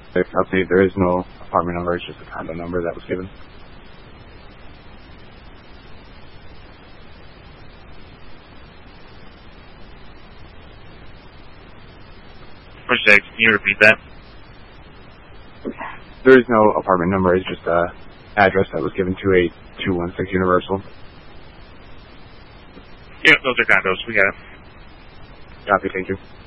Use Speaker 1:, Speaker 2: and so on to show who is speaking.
Speaker 1: I'll say there is no apartment number, it's just a condo number that was given.
Speaker 2: Push X, can you repeat that?
Speaker 1: There is no apartment number, it's just a address that was given to a 216 Universal.
Speaker 2: Yep, those are condos. We got it.
Speaker 1: Copy, thank you.